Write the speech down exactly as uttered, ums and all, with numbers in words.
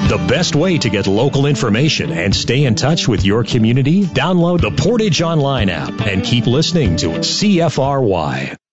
The best way to get local information and stay in touch with your community? Download the Portage Online app and keep listening to C F R Y.